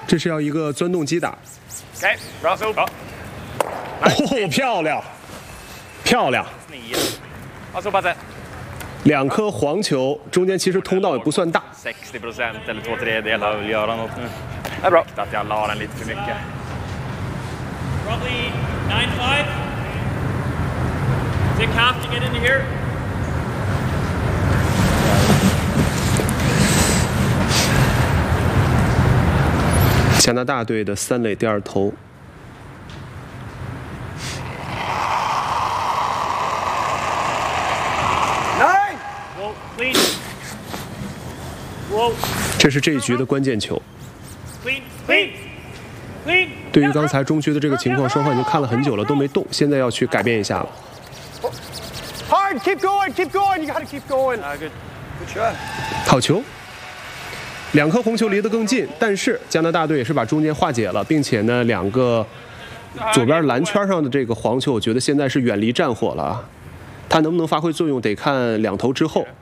这是要一个钻洞击打。 Okay, bra så. 哦，漂亮，漂亮。 Och så passet. 2颗黄球，中间其实通道也不算大。 60% eller 2/3 vill göra något nu. Det är bra. Att jag la den lite för mycket. Probably 9-5. Take half to get into here. 加拿大队的3垒第2投。 这是这一局的关键球。对于刚才中区的这个情况，双方已经看了很久了，都没动，现在要去改变一下了。 Hard, keep going, keep going. You gotta keep going. Good shot. 好球，2颗红球离得更近，但是加拿大队也是把中间化解了，并且呢，2个左边篮圈上的这个黄球，我觉得现在是远离战火了。它能不能发挥作用，得看2投之后。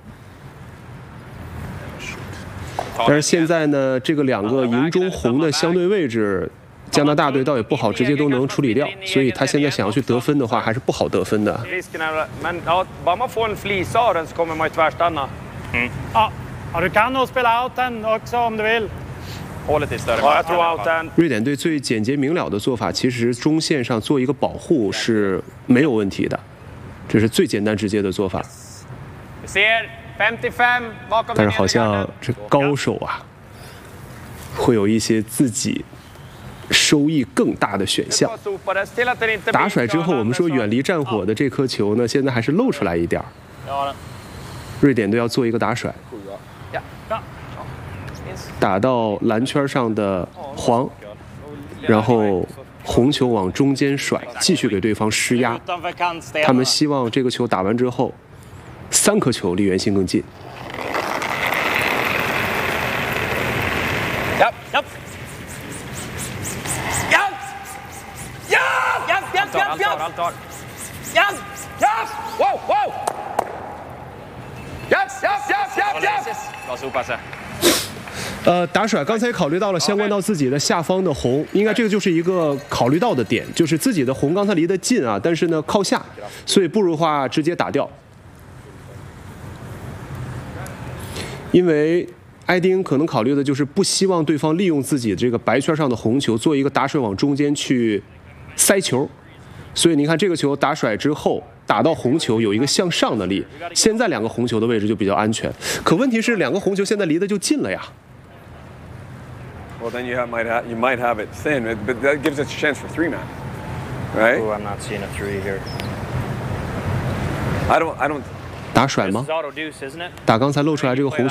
但是现在呢，这个2个银中红的相对位置，加拿大队倒也不好直接都能处理掉，所以他现在想要去得分的话，还是不好得分的。 Men ja, bara man får en flis av den så kommer man ju tvärstanna. Ja, du kan nog spela out den också om du vill. Hållet är större. Ja, jag tror out den. 瑞典队最简洁明了的做法，其实中线上做一个保护是没有问题的，这是最简单直接的做法。 Ser 55 bakom. 但是好像这高手啊，会有一些自己收益更大的选项。打甩之后，我们说远离战火的这颗球呢，现在还是露出来一点儿。瑞典队要做一个打甩，打到篮圈上的黄，然后红球往中间甩，继续给对方施压。他们希望这个球打完之后，3颗球离圆心更近。 Japp, japp. Japp! Japp! Japp, japp, japp, japp! Han tar. Japp! Japp! Wow, wow! Japp, japp, japp, japp, japp! Bra sopasse. 打甩刚才考虑到了相关到自己的下方的红，应该这个就是一个考虑到的点，就是自己的红刚才离得近啊，但是呢靠下，所以不如话直接打掉。因为埃丁可能考虑的就是不希望对方利用自己这个白圈上的红球做一个打甩往中间去塞球，所以你看这个球打甩之后打到红球有一个向上的力，现在2个红球的位置就比较安全，可问题是2个红球现在离得就近了呀。 Well, then you might have it thin, but that gives us a chance for 3-man, right? Oh, I'm not seeing a 3 here. I don't. 打甩吗？打刚才露出来这个红。